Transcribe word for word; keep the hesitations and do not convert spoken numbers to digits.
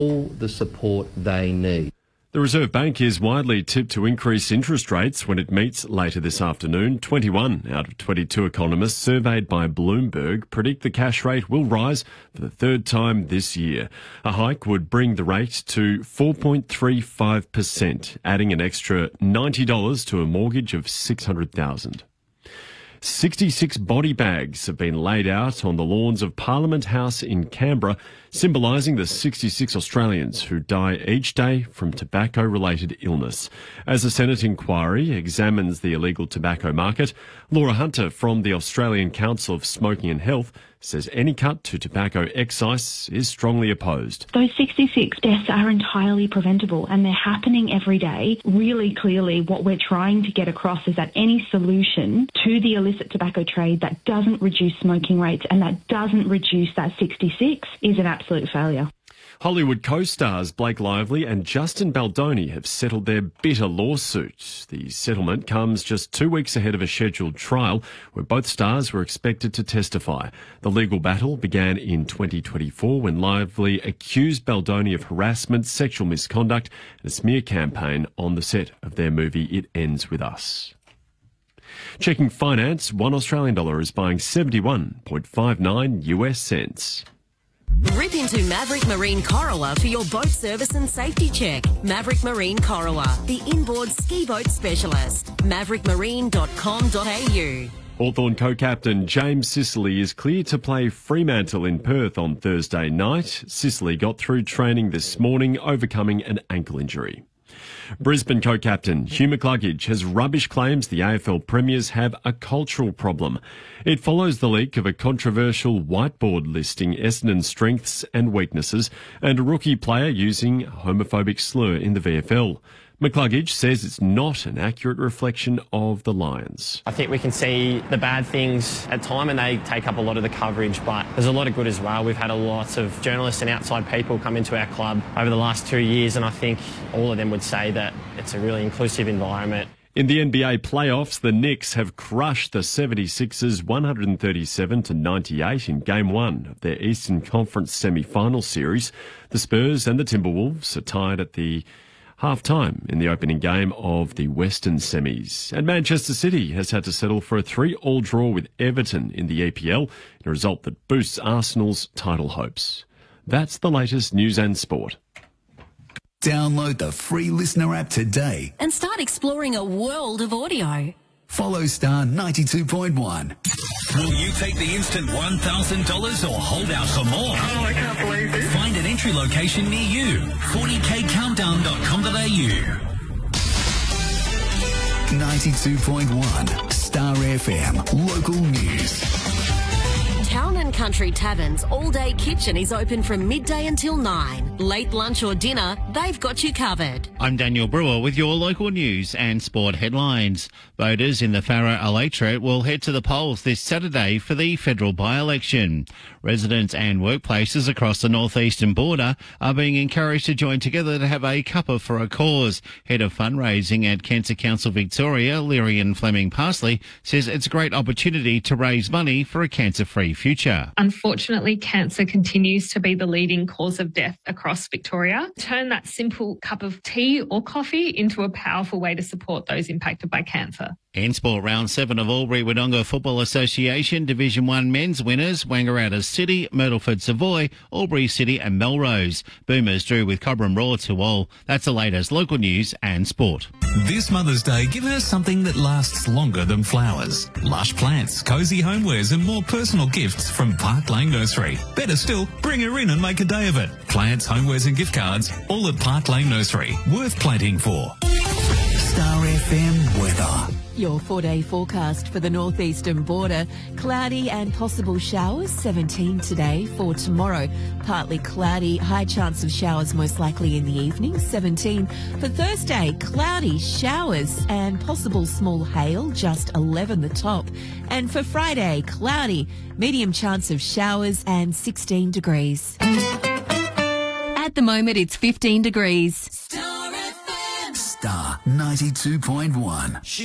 all the support they need. The Reserve Bank is widely tipped to increase interest rates when it meets later this afternoon. twenty-one out of twenty-two economists surveyed by Bloomberg predict the cash rate will rise for the third time this year. A hike would bring the rate to four point three five percent, adding an extra ninety dollars to a mortgage of six hundred thousand dollars. sixty-six body bags have been laid out on the lawns of Parliament House in Canberra, symbolising the sixty-six Australians who die each day from tobacco-related illness. As a Senate inquiry examines the illegal tobacco market, Laura Hunter from the Australian Council of Smoking and Health says any cut to tobacco excise is strongly opposed. Those sixty-six deaths are entirely preventable and they're happening every day. Really clearly what we're trying to get across is that any solution to the illicit tobacco trade that doesn't reduce smoking rates and that doesn't reduce that sixty-six is an absolute failure. Hollywood co-stars Blake Lively and Justin Baldoni have settled their bitter lawsuit. The settlement comes just two weeks ahead of a scheduled trial where both stars were expected to testify. The legal battle began in twenty twenty-four when Lively accused Baldoni of harassment, sexual misconduct and a smear campaign on the set of their movie It Ends With Us. Checking finance, one Australian dollar is buying seventy-one point five nine U S cents. Rip into Maverick Marine Corolla for your boat service and safety check. Maverick Marine Corolla, the inboard ski boat specialist. maverick marine dot com dot a u. Hawthorn co-captain James Sicily is clear to play Fremantle in Perth on Thursday night. Sicily got through training this morning, overcoming an ankle injury. Brisbane co-captain Hugh McCluggage has rubbish claims the A F L premiers have a cultural problem. It follows the leak of a controversial whiteboard listing Essendon's strengths and weaknesses and a rookie player using a homophobic slur in the V F L. McCluggage says it's not an accurate reflection of the Lions. I think we can see the bad things at time and they take up a lot of the coverage, but there's a lot of good as well. We've had a lot of journalists and outside people come into our club over the last two years and I think all of them would say that it's a really inclusive environment. In the N B A playoffs, the Knicks have crushed the seventy-sixers one thirty-seven to ninety-eight in Game one of their Eastern Conference semi-final series. The Spurs and the Timberwolves are tied at the half-time in the opening game of the Western semis. And Manchester City has had to settle for a three-all draw with Everton in the E P L, in a result that boosts Arsenal's title hopes. That's the latest news and sport. Download the free Listener app today And start exploring a world of audio. Follow Star ninety-two point one. Will you take the instant one thousand dollars or hold out for more? Oh, I can't believe it. Find an entry location near you. forty k countdown dot com dot a u. ninety-two point one Star F M. Local news. Town and Country Taverns All Day Kitchen is open from midday until nine. Late lunch or dinner, they've got you covered. I'm Daniel Brewer with your local news and sport headlines. Voters in the Farrer electorate will head to the polls this Saturday for the federal by-election. Residents and workplaces across the northeastern border are being encouraged to join together to have a cuppa for a cause. Head of fundraising at Cancer Council Victoria, Lyrian Fleming Parsley, says it's a great opportunity to raise money for a cancer-free future. Unfortunately, cancer continues to be the leading cause of death across Victoria. Turn that simple cup of tea or coffee into a powerful way to support those impacted by cancer. In sport, round seven of Albury-Wodonga Football Association Division one men's winners, Wangaratta City, Myrtleford Savoy, Albury City and Melrose. Boomers drew with Cobram Raw to all. That's the latest local news and sport. This Mother's Day, give her something that lasts longer than flowers. Lush plants, cosy homewares and more personal gifts from Park Lane Nursery. Better still, bring her in and make a day of it. Plants, homewares and gift cards, all at Park Lane Nursery. Worth planting for. Star F M weather. Your four-day forecast for the northeastern border. Cloudy and possible showers, seventeen today. For tomorrow, partly cloudy, high chance of showers most likely in the evening, seventeen. For Thursday, cloudy, showers and possible small hail, just eleven the top. And for Friday, cloudy, medium chance of showers and sixteen degrees. At the moment, it's fifteen degrees. Star ninety-two point one.